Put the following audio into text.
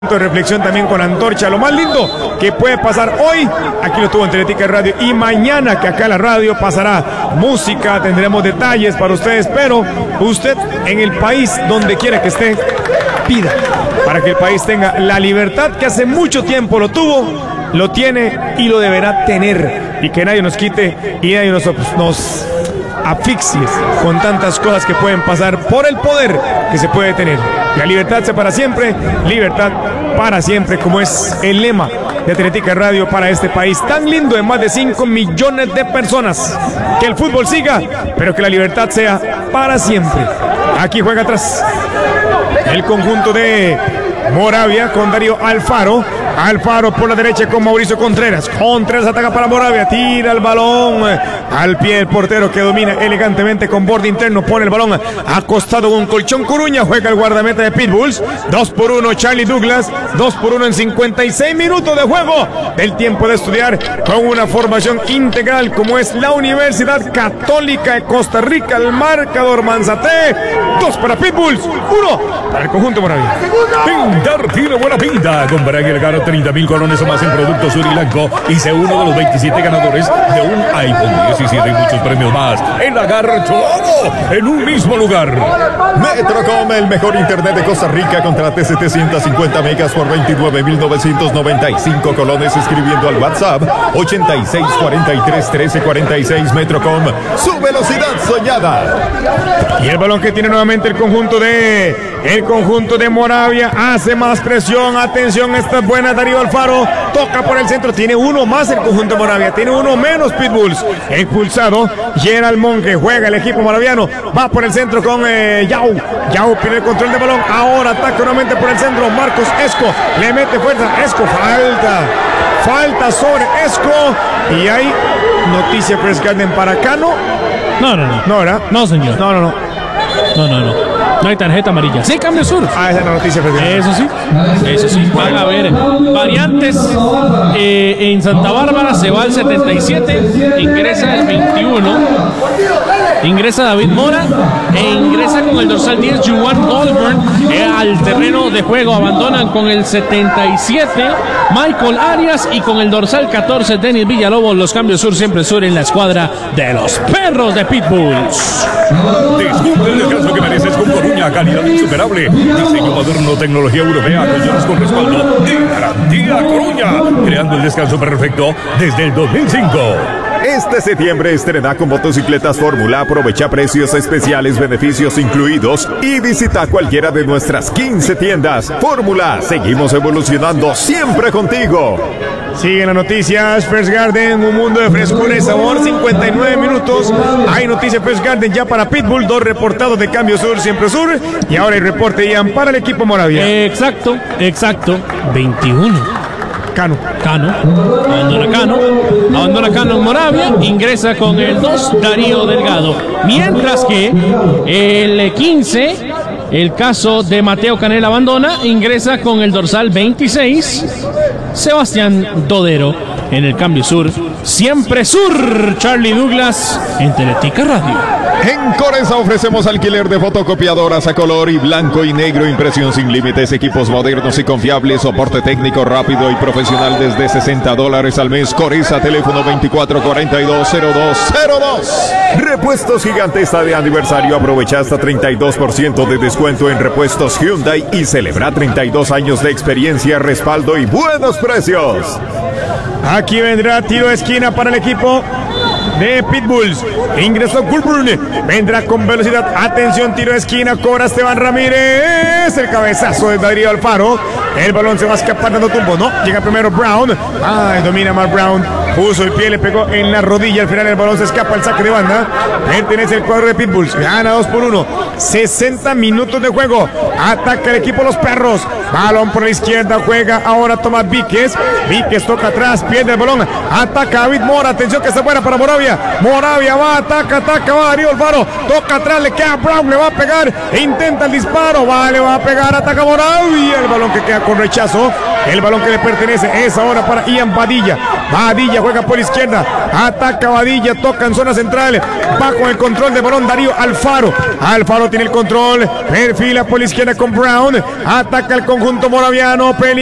De reflexión también con Antorcha, lo más lindo que puede pasar hoy, aquí lo tuvo en Teletica Radio, y mañana que acá en la radio pasará música, tendremos detalles para ustedes, pero usted en el país donde quiera que esté, pida para que el país tenga la libertad que hace mucho tiempo lo tuvo, lo tiene y lo deberá tener, y que nadie nos quite y nadie nos asfixie con tantas cosas que pueden pasar por el poder que se puede tener. La libertad sea para siempre, libertad para siempre, como es el lema de Teletica Radio para este país tan lindo de más de 5 millones de personas. Que el fútbol siga, pero que la libertad sea para siempre. Aquí juega atrás el conjunto de Moravia con Darío Alfaro. Alfaro por la derecha con Mauricio Contreras. Contreras ataca para Moravia, tira el balón al pie del portero que domina elegantemente con borde interno. Pone el balón acostado con Colchón Coruña. Juega el guardameta de Pitbulls. 2-1 Charlie Douglas. 2-1 en 56 minutos de juego del tiempo de estudiar con una formación integral como es la Universidad Católica de Costa Rica. El marcador Manzate. 2 para Pitbulls, 1 para el conjunto Moravia. Pintar tiene buena pinta. Compra el gano 30,000 colones o más en productos Urilanco y sé uno de los 27 ganadores de un iPhone 17 y muchos premios más. El agarre todo en un mismo lugar. Metrocom, el mejor internet de Costa Rica. Contrate 750 megas por 29,995 colones escribiendo al WhatsApp 86431346. Metrocom, su velocidad soñada. Y el balón que tiene nuevamente el conjunto de Moravia, hace más presión. Atención, esta es buena. Darío Alfaro toca por el centro, tiene uno más el conjunto de Moravia, tiene uno menos Pitbulls. Expulsado Gerald Monge, juega el equipo moraviano, va por el centro con Yao pierde el control de balón, ahora ataca nuevamente por el centro. Marcos Esco le mete fuerza, Esco, falta sobre Esco, y hay noticia Press Garden para Cano. No, ¿verdad? No, señor. No hay tarjeta amarilla. Sí, Cambio Sur. Esa es la noticia. Eso sí. Van a haber variantes. En Santa Bárbara se va al 77. Ingresa el 21. Ingresa David Mora. E ingresa con el dorsal 10, Juan Goldburn. Al terreno de juego abandonan con el 77, Michael Arias. Y con el dorsal 14, Denis Villalobos. Los Cambios Sur, siempre sur en la escuadra de los Perros de Pitbulls. Descubre el descanso que mereces con Coruña, calidad insuperable, diseño moderno, tecnología europea, colchones con respaldo y garantía Coruña, creando el descanso perfecto desde el 2005. Este septiembre estrena con motocicletas Fórmula. Aprovecha precios especiales, beneficios incluidos y visita cualquiera de nuestras 15 tiendas. Fórmula, seguimos evolucionando siempre contigo. Siguen las noticias, First Garden, un mundo de frescura y sabor, 59 minutos. Hay noticias First Garden ya para Pitbull, 2 reportados de Cambio Sur, siempre sur. Y ahora el reporte Ian para el equipo Moravia. Exacto. 21. Cano. Abandona Cano en Moravia. Ingresa con el 2, Darío Delgado. Mientras que el 15, el caso de Mateo Canela abandona. Ingresa con el dorsal 26, Sebastián Dodero. En el Cambio Sur, siempre sur, Charlie Douglas en Teletica Radio. En Coresa ofrecemos alquiler de fotocopiadoras a color y blanco y negro, impresión sin límites, equipos modernos y confiables, soporte técnico rápido y profesional desde $60 al mes. Coresa, teléfono 2442-0202. Repuestos Gigante está de aniversario. Aprovecha hasta 32% de descuento en repuestos Hyundai y celebra 32 años de experiencia, respaldo y buenos precios. Aquí vendrá tiro de esquina para el equipo de Pitbulls. Ingresó Goldburn, vendrá con velocidad. Atención, tiro de esquina, cobra Esteban Ramírez. El cabezazo de Darío Alfaro. El balón se va a escapar dando tumbo. No, llega primero Brown. Domina Mark Brown. Puso el pie, le pegó en la rodilla. Al final el balón se escapa al saque de banda. Pertenece el cuadro de Pitbulls. Gana 2-1. 60 minutos de juego. Ataca el equipo Los Perros. Balón por la izquierda. Juega ahora Tomás Víquez. Víquez toca atrás. Pierde el balón. Ataca David Mora. Atención que está buena para Moravia. Moravia va, ataca, va Darío Alfaro. Toca atrás, le queda Brown. Le va a pegar. Intenta el disparo. Le va a pegar. Ataca Moravia. El balón que queda con rechazo. El balón que le pertenece es ahora para Ian Badilla. Badilla juega por izquierda. Ataca Badilla, toca en zona central. Va con el control de balón Darío Alfaro. Alfaro tiene el control. Perfila por la izquierda con Brown. Ataca el conjunto moraviano.